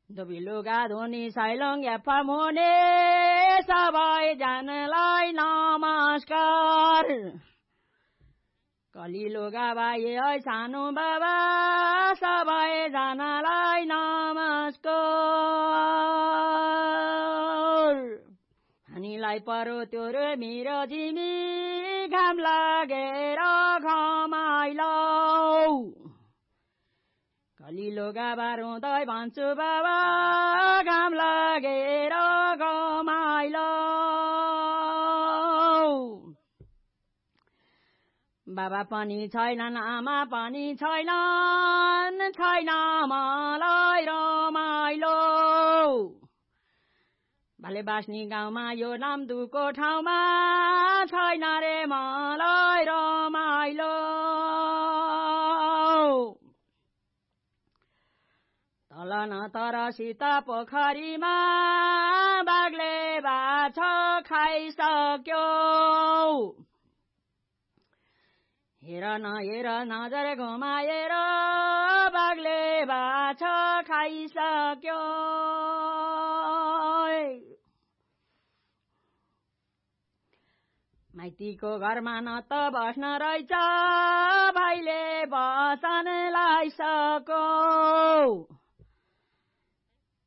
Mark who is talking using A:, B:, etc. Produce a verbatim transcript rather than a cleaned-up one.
A: धोबी लुगा धुनी साइलङ याफा मोने सबैजनालाई नमस्कार कली लुगा भाइ है सानो बाबा सबैजनालाई नमस्कार हामीलाई परो त्यो रे मेरो जिमी घाम लागेर घमाइलो कली लुगा बारुँदै भन्छु बाबा घाम लागेर घमाइलो बाबा पनि छैनन् आमा पनि छैनन् छैन मलाई रमाइलो भाले बास्नी गाउँमा यो नामदुको ठाउँमा छैन रे मलाई रमाइलो तल न तर सीता पोखरीमा बाघले बाछा खाइसक्यो हेर न हेर नजर घुमाएर बाघले बाछा खाइसक्यो माइतीको घरमा न त बस्न रहेछ भाइले बसनलाई सको